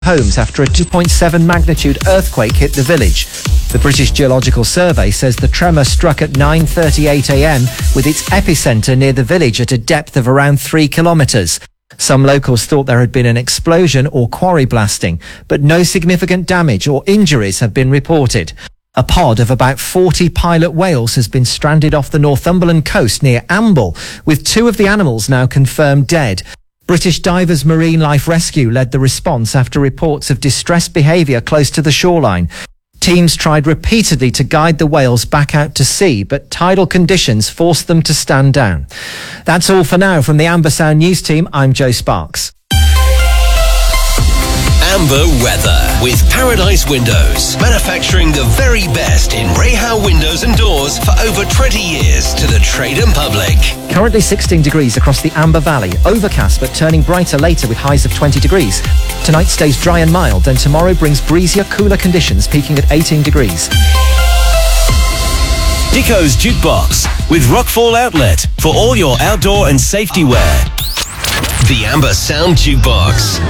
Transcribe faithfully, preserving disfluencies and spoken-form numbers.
homes after a two point seven magnitude earthquake hit the village. The British Geological Survey says the tremor struck at nine thirty-eight a m with its epicentre near the village at a depth of around three kilometres. Some locals thought there had been an explosion or quarry blasting, but no significant damage or injuries have been reported. A pod of about forty pilot whales has been stranded off the Northumberland coast near Amble, with two of the animals now confirmed dead. British Divers Marine Life Rescue led the response after reports of distressed behaviour close to the shoreline. Teams tried repeatedly to guide the whales back out to sea, but tidal conditions forced them to stand down. That's all for now from the Amber Sound News team. I'm Joe Sparks. Amber weather with Paradise Windows, manufacturing the very best in Rahal windows and doors for over twenty years to the trade and public. Currently sixteen degrees across the Amber Valley, overcast but turning brighter later with highs of twenty degrees. Tonight stays dry and mild, and tomorrow brings breezier, cooler conditions, peaking at eighteen degrees. Dico's Jukebox with Rockfall Outlet for all your outdoor and safety wear. The Amber Sound Jukebox.